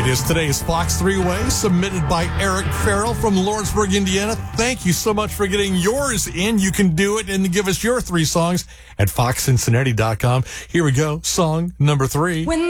It is today's Fox Three-Way, submitted by Eric Farrell from Lawrenceburg, Indiana. Thank you so much for getting yours in. You can do it and give us your 3 songs at foxcincinnati.com. Here we go. Song number 3. When